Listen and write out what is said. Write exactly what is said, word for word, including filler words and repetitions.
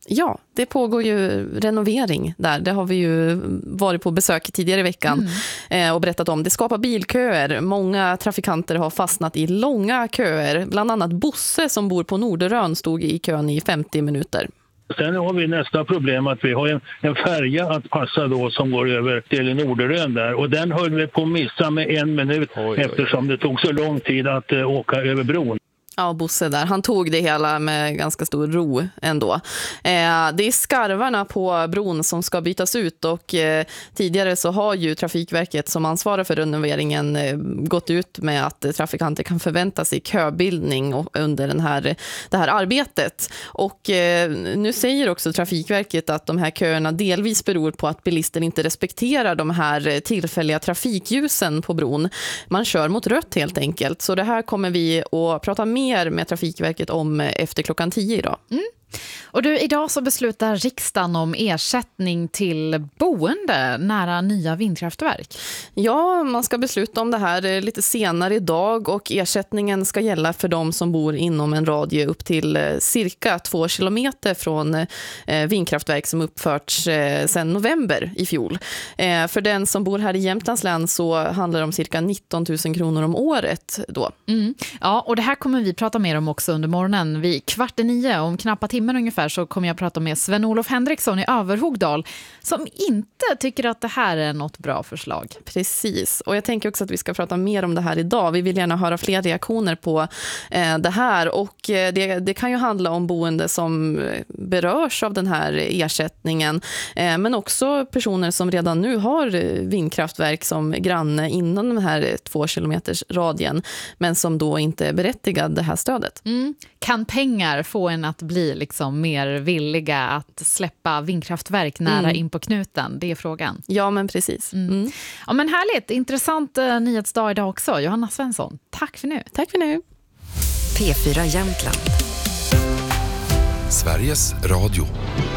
Ja, det pågår ju renovering där. Det har vi ju varit på besök tidigare i veckan mm. och berättat om. Det skapar bilköer. Många trafikanter har fastnat i långa köer. Bland annat Bosse som bor på Norderön stod i kön i femtio minuter. Sen har vi nästa problem att vi har en, en färja att passa då som går över till Norderön där. Och den höll vi på att missa med en minut oj, oj, oj. eftersom det tog så lång tid att uh, åka över bron. Ja, Bosse där. Han tog det hela med ganska stor ro ändå. Eh, det är skarvarna på bron som ska bytas ut och eh, tidigare så har ju Trafikverket som ansvarar för renoveringen eh, gått ut med att eh, trafikanter kan förvänta sig köbildning och, under den här, det här arbetet. Och eh, nu säger också Trafikverket att de här köerna delvis beror på att bilister inte respekterar de här tillfälliga trafikljusen på bron. Man kör mot rött helt enkelt. Så det här kommer vi att prata mer med Trafikverket om efter klockan tio idag. Mm. Och du, idag så beslutar riksdagen om ersättning till boende nära nya vindkraftverk. Ja, man ska besluta om det här lite senare idag och ersättningen ska gälla för de som bor inom en radie upp till cirka två kilometer från vindkraftverk som uppförts sedan november i fjol. För den som bor här i Jämtlands län så handlar det om cirka nitton tusen kronor om året då. Mm. Ja, och det här kommer vi prata mer om också under morgonen. Vid kvart i nio, om knappa timmen ungefär, så kommer jag prata med Sven-Olof Henriksson i Överhogdal som inte tycker att det här är något bra förslag. Precis, och jag tänker också att vi ska prata mer om det här idag. Vi vill gärna höra fler reaktioner på eh, det här och eh, det, det kan ju handla om boende som berörs av den här ersättningen eh, men också personer som redan nu har vindkraftverk som granne inom den här två kilometers radien men som då inte är berättigad det här stödet. Mm. Kan pengar få en att bli liksom mer villiga att släppa vindkraftverk nära mm. in på knuten? Det är frågan. Ja, men precis. Mm. Mm. Ja, men härligt. Intressant uh, nyhetsdag idag också. Johanna Svensson, tack för nu. Tack för nu. P fyra Jämtland. Sveriges Radio.